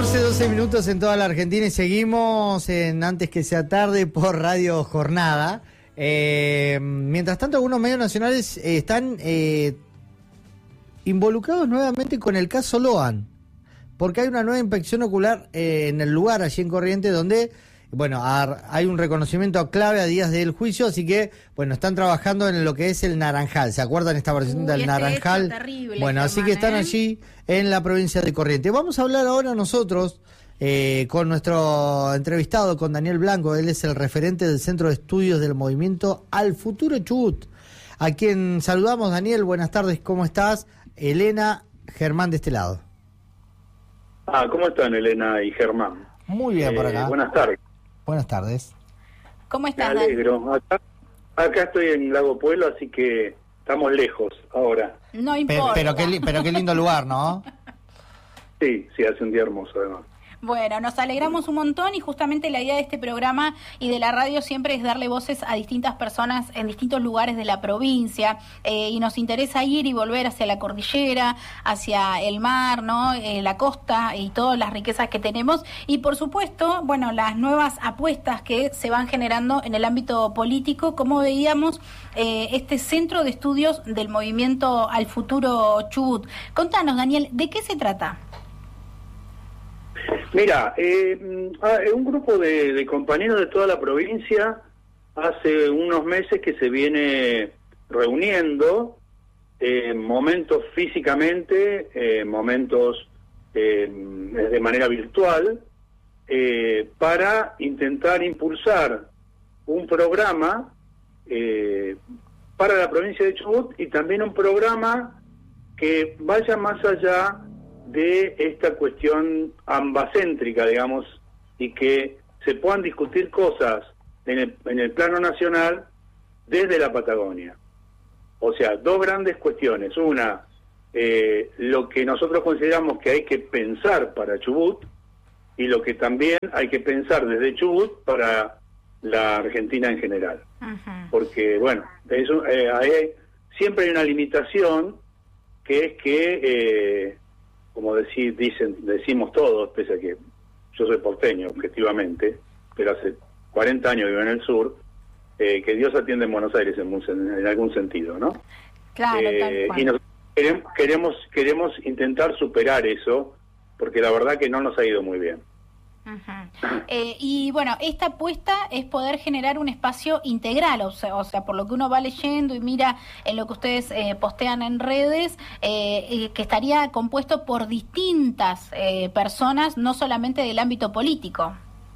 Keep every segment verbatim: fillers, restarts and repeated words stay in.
doce minutos en toda la Argentina y seguimos en Antes que sea tarde por Radio Jornada. Eh, mientras tanto, algunos medios nacionales eh, están eh, involucrados nuevamente con el caso Loan, porque hay una nueva inspección ocular eh, en el lugar, allí en Corrientes, donde, bueno, hay un reconocimiento clave a días del juicio, así que, bueno, están trabajando en lo que es el Naranjal. ¿Se acuerdan esta versión Uy, del este Naranjal? Terrible, bueno, así que están ¿eh? allí en la provincia de Corrientes. Vamos a hablar ahora nosotros eh, con nuestro entrevistado, con Daniel Blanco. Él es el referente del Centro de Estudios del Movimiento al Futuro Chubut, a quien saludamos. Daniel, buenas tardes, ¿cómo estás? Elena, Germán de este lado. Ah, ¿cómo están Elena y Germán? Muy bien, eh, por acá. Buenas tardes. Buenas tardes. ¿Cómo estás, Me alegro. Acá, acá estoy en Lago Pueblo, así que estamos lejos ahora. No importa. Pero, pero, qué, pero qué lindo lugar, ¿no? Sí, sí, hace un día hermoso además. Bueno, nos alegramos un montón y justamente la idea de este programa y de la radio siempre es darle voces a distintas personas en distintos lugares de la provincia eh, y nos interesa ir y volver hacia la cordillera, hacia el mar, ¿no? Eh, la costa y todas las riquezas que tenemos y por supuesto, bueno, las nuevas apuestas que se van generando en el ámbito político, como veíamos eh, este centro de estudios del Movimiento al Futuro Chubut. Contanos, Daniel, ¿de qué se trata? Mira, eh, un grupo de, de compañeros de toda la provincia hace unos meses que se viene reuniendo, eh, momentos físicamente, eh, momentos eh, de manera virtual, eh, para intentar impulsar un programa eh, para la provincia de Chubut y también un programa que vaya más allá de esta cuestión ambacéntrica, digamos, y que se puedan discutir cosas en el, en el plano nacional desde la Patagonia. O sea, dos grandes cuestiones. Una, eh, lo que nosotros consideramos que hay que pensar para Chubut y lo que también hay que pensar desde Chubut para la Argentina en general. Uh-huh. Porque, bueno, eso, eh, hay, siempre hay una limitación que es que... Eh, como decir, dicen, decimos todos, pese a que yo soy porteño, objetivamente, pero hace cuarenta años vivo en el sur, eh, que Dios atiende en Buenos Aires en, en, en algún sentido, ¿no? Claro, eh, tal cual. Y nos, queremos, queremos, queremos intentar superar eso, porque la verdad que no nos ha ido muy bien. Uh-huh. Eh, y bueno, esta apuesta es poder generar un espacio integral, o sea, o sea, por lo que uno va leyendo y mira en lo que ustedes eh, postean en redes, eh, eh, que estaría compuesto por distintas eh, personas, no solamente del ámbito político.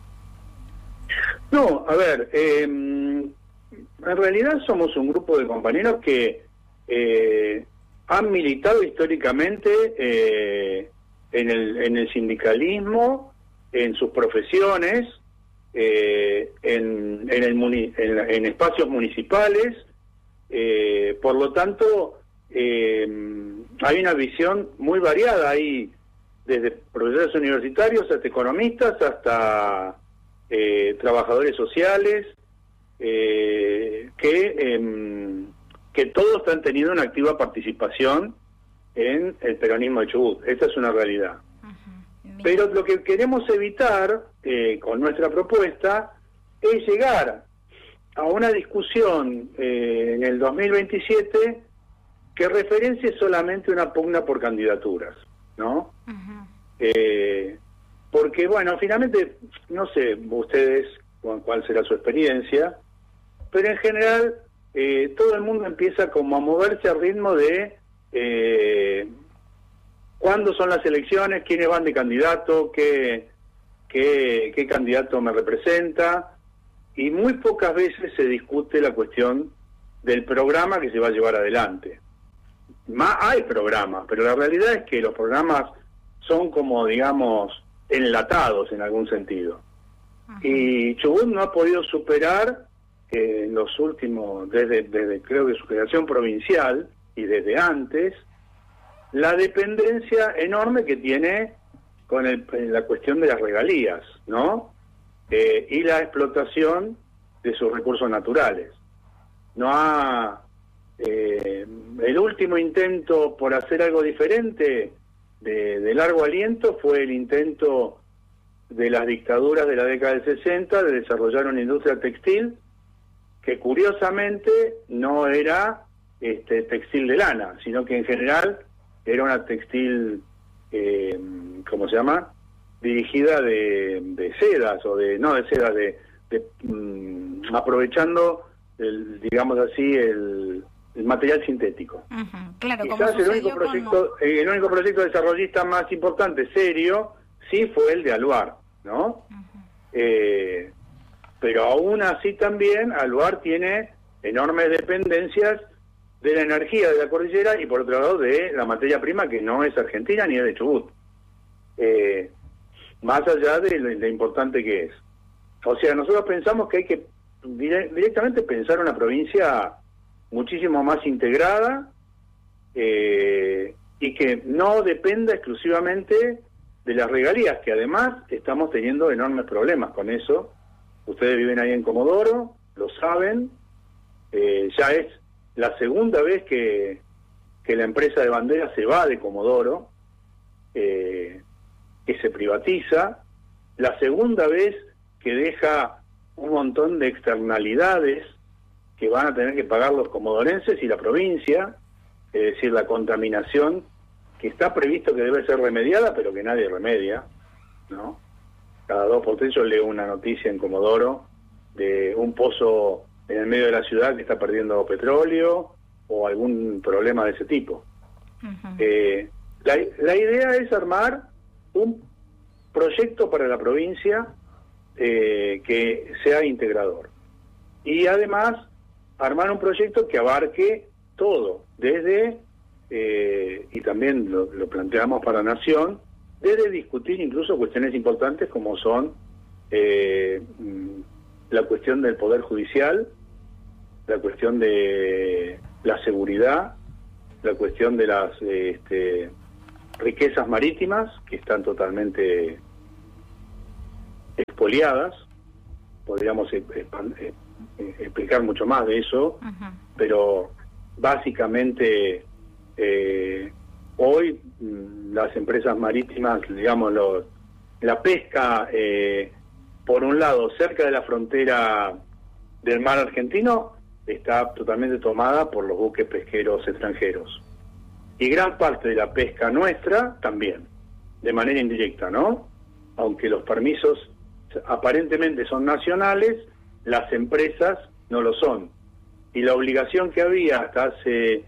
No, a ver, eh, en realidad somos un grupo de compañeros que eh, han militado históricamente eh, en el, en el sindicalismo, en sus profesiones, eh, en, en, el muni, en, en espacios municipales, eh, por lo tanto eh, hay una visión muy variada ahí, desde profesores universitarios hasta economistas, hasta eh, trabajadores sociales, eh, que, eh, que todos están teniendo una activa participación en el peronismo de Chubut. Esa es una realidad. Pero lo que queremos evitar eh, con nuestra propuesta es llegar a una discusión eh, en el dos mil veintisiete que referencie solamente una pugna por candidaturas, ¿no? Uh-huh. Eh, porque, bueno, finalmente, no sé ustedes cuál será su experiencia, pero en general eh, todo el mundo empieza como a moverse al ritmo de... Eh, ¿Cuándo son las elecciones? ¿Quiénes van de candidato? ¿Qué, qué, qué candidato me representa? Y muy pocas veces se discute la cuestión del programa que se va a llevar adelante. Más hay programas, pero la realidad es que los programas son como, digamos, enlatados en algún sentido. Ajá. Y Chubut no ha podido superar eh, en los últimos, desde, desde creo que su creación provincial y desde antes, la dependencia enorme que tiene con el, la cuestión de las regalías, ¿no? Eh, y la explotación de sus recursos naturales. No ha... Eh, el último intento por hacer algo diferente, de, de largo aliento, fue el intento de las dictaduras de la década del sesenta de desarrollar una industria textil que curiosamente no era este, textil de lana, sino que en general era una textil, eh, ¿cómo se llama?, dirigida de, de sedas, o de, no de sedas, de, de um, aprovechando, el, digamos así, el, el material sintético. Uh-huh. Claro, Quizás como el único proyecto, con... el único proyecto desarrollista más importante, serio, sí fue el de Aluar, ¿no? Uh-huh. Eh, pero aún así también Aluar tiene enormes dependencias de la energía de la cordillera y por otro lado de la materia prima que no es argentina ni es de Chubut. Eh, más allá de lo, de lo importante que es. O sea, nosotros pensamos que hay que dire- directamente pensar una provincia muchísimo más integrada eh, y que no dependa exclusivamente de las regalías, que además estamos teniendo enormes problemas con eso. Ustedes viven ahí en Comodoro, lo saben, eh, ya es la segunda vez que, que la empresa de bandera se va de Comodoro, eh, que se privatiza, la segunda vez que deja un montón de externalidades que van a tener que pagar los comodorenses y la provincia, es decir, la contaminación que está previsto que debe ser remediada, pero que nadie remedia, ¿no? Cada dos por tres yo leo una noticia en Comodoro de un pozo en el medio de la ciudad que está perdiendo petróleo o algún problema de ese tipo. Uh-huh. Eh, la, la idea es armar un proyecto para la provincia eh, que sea integrador. Y además, armar un proyecto que abarque todo, desde, eh, y también lo, lo planteamos para Nación, desde discutir incluso cuestiones importantes como son eh, la cuestión del Poder Judicial, la cuestión de la seguridad, la cuestión de las este, riquezas marítimas, que están totalmente expoliadas. Podríamos eh, eh, explicar mucho más de eso, uh-huh. Pero básicamente eh, hoy las empresas marítimas, digamos, los, la pesca, eh, por un lado, cerca de la frontera del mar argentino, está totalmente tomada por los buques pesqueros extranjeros. Y gran parte de la pesca nuestra también, de manera indirecta, ¿no? Aunque los permisos aparentemente son nacionales, las empresas no lo son. Y la obligación que había hasta hace,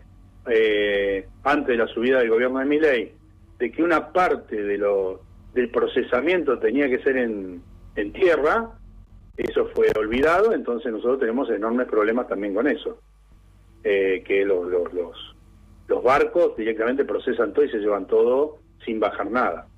eh, antes de la subida del gobierno de Milei, de que una parte de lo, del procesamiento tenía que ser en, en tierra, eso fue olvidado, entonces nosotros tenemos enormes problemas también con eso. Eh, que los, los, los, los barcos directamente procesan todo y se llevan todo sin bajar nada.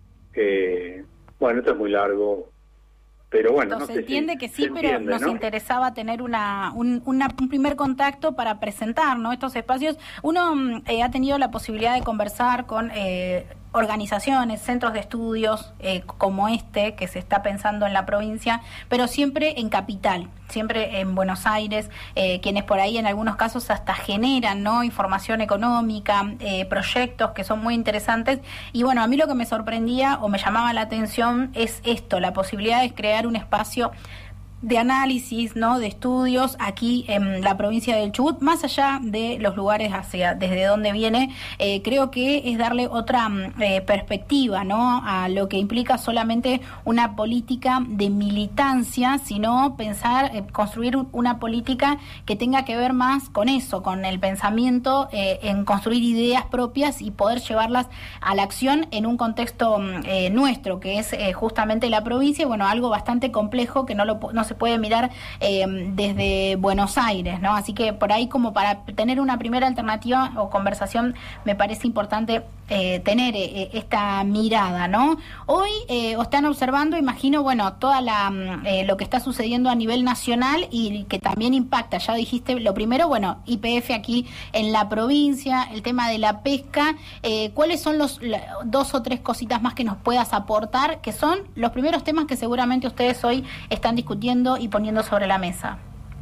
Eh, bueno, esto es muy largo. Pero bueno, Entonces, no sé entiende si que sí, entiende, pero nos ¿no? interesaba tener una un, una, un primer contacto para presentar, ¿no?, estos espacios. Uno eh, ha tenido la posibilidad de conversar con eh, organizaciones, centros de estudios eh, como este, que se está pensando en la provincia, pero siempre en capital, siempre en Buenos Aires, eh, quienes por ahí en algunos casos hasta generan, ¿no?, información económica, eh, proyectos que son muy interesantes. Y bueno, a mí lo que me sorprendía o me llamaba la atención es esto, la posibilidad de crear un espacio de análisis, ¿no?, de estudios aquí en la provincia del Chubut, más allá de los lugares hacia desde donde viene. Eh, creo que es darle otra eh, perspectiva, ¿no?, a lo que implica solamente una política de militancia, sino pensar, eh, construir una política que tenga que ver más con eso, con el pensamiento, eh, en construir ideas propias y poder llevarlas a la acción en un contexto eh, nuestro, que es eh, justamente la provincia. Bueno, algo bastante complejo que no lo no se puede mirar eh, desde Buenos Aires, ¿no? Así que por ahí, como para tener una primera alternativa o conversación, me parece importante eh, tener eh, esta mirada, ¿no? Hoy eh, están observando, imagino, bueno, toda la eh, lo que está sucediendo a nivel nacional y que también impacta. Ya dijiste lo primero, bueno, Y P F aquí en la provincia, el tema de la pesca. Eh, ¿Cuáles son los la, dos o tres cositas más que nos puedas aportar, que son los primeros temas que seguramente ustedes hoy están discutiendo y poniendo sobre la mesa?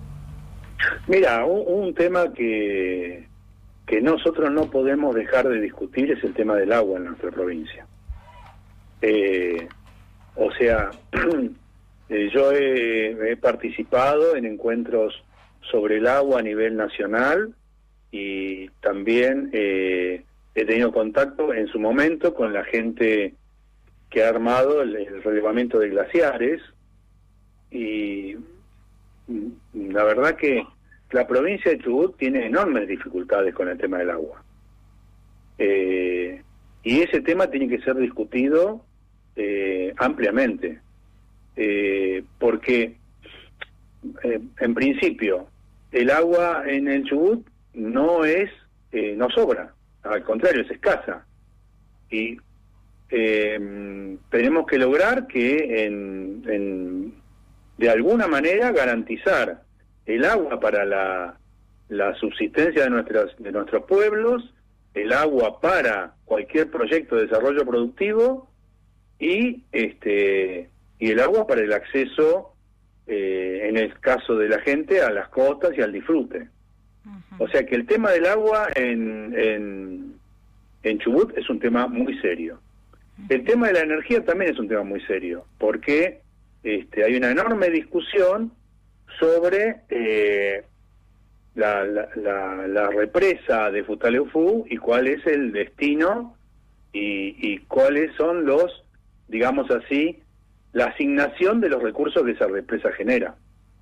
Mira, un, un tema que, que nosotros no podemos dejar de discutir es el tema del agua en nuestra provincia. Eh, o sea, eh, yo he, he participado en encuentros sobre el agua a nivel nacional y también eh, he tenido contacto en su momento con la gente que ha armado el, el relevamiento de glaciares, y la verdad que la provincia de Chubut tiene enormes dificultades con el tema del agua. Eh, y ese tema tiene que ser discutido eh, ampliamente, eh, porque eh, en principio el agua en el Chubut no es, eh, no sobra, al contrario, es escasa. Y eh, tenemos que lograr que en, en, de alguna manera garantizar el agua para la, la subsistencia de nuestros, de nuestros pueblos, el agua para cualquier proyecto de desarrollo productivo y este y el agua para el acceso, eh, en el caso de la gente, a las costas y al disfrute. Uh-huh. O sea que el tema del agua en, en, en Chubut es un tema muy serio. Uh-huh. El tema de la energía también es un tema muy serio, porque este, hay una enorme discusión sobre eh, la, la, la, la represa de Futaleufú y cuál es el destino y, y cuáles son los, digamos así, la asignación de los recursos que esa represa genera.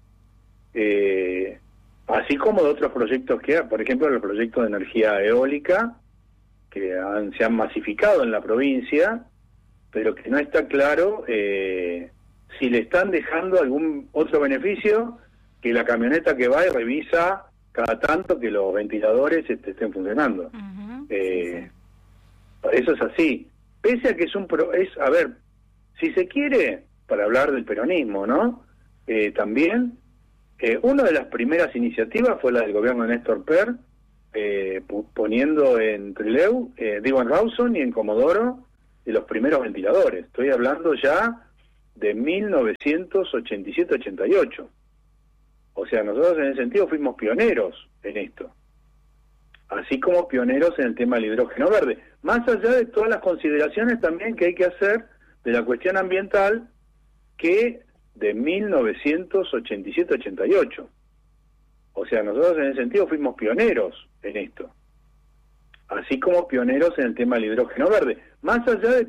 Eh, así como de otros proyectos que hay, por ejemplo, el proyecto de energía eólica, que han, se han masificado en la provincia, pero que no está claro eh, si le están dejando algún otro beneficio que la camioneta que va y revisa cada tanto que los ventiladores este, estén funcionando. Uh-huh. eh, sí, sí. Eso es así. Pese a que es un... Pro, es a ver, si se quiere, para hablar del peronismo, ¿no? Eh, también, eh, una de las primeras iniciativas fue la del gobierno de Néstor Per, eh, poniendo en Trelew, eh, digo en Rawson y en Comodoro, de los primeros ventiladores. Estoy hablando ya de mil novecientos ochenta y siete ochenta y ocho. O sea, nosotros en ese sentido fuimos pioneros en esto. Así como pioneros en el tema del hidrógeno verde. Más allá de todas las consideraciones también que hay que hacer de la cuestión ambiental, que de mil novecientos ochenta y siete ochenta y ocho. O sea, nosotros en ese sentido fuimos pioneros en esto. Así como pioneros en el tema del hidrógeno verde. Más allá de